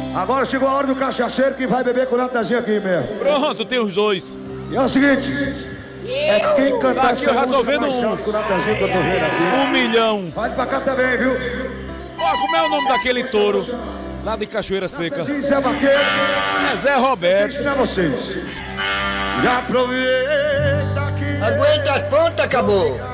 Agora chegou a hora do cachaceiro que vai beber com o Natanzinho aqui mesmo. Pronto, tem os dois. E é o seguinte, é quem cantar Aqui eu já tô vendo um. com o Natanzinho que eu tô vendo aqui. 1 milhão. Vai pra cá também, viu? Ó, como é o nome daquele touro lá de Cachoeira Seca? Natanzinho, Zé Vaqueiro. É Zé Roberto. Ensinar vocês. Já aproveita aqui. Aguenta as pontas, acabou.